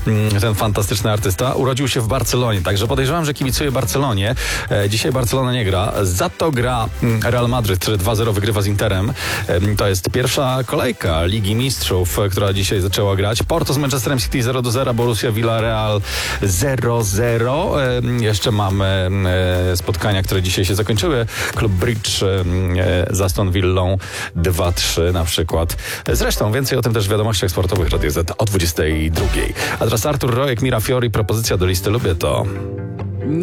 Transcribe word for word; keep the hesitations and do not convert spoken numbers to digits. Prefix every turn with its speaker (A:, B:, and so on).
A: ten fantastyczny artysta, urodził się w Barcelonie, także podejrzewam, że kibicuje Barcelonie. Dzisiaj Barcelona nie gra, za to gra Real Madryt, który dwa zero wygrywa z Interem. To jest pierwsza kolejka Ligi Mistrzów, która dzisiaj zaczęła grać. Porto z Manchesterem City zero do zera, Borussia Villarreal zero zero. Jeszcze mamy spotkania, które dzisiaj się zakończyły. Klub Bridge z Aston Villą dwa trzy na przykład. Zresztą więcej o tym też w wiadomościach sportowych Radio Z o dwudziestej drugiej. A teraz Artur Rojek, Mira Fiori, propozycja do listy Lubię To.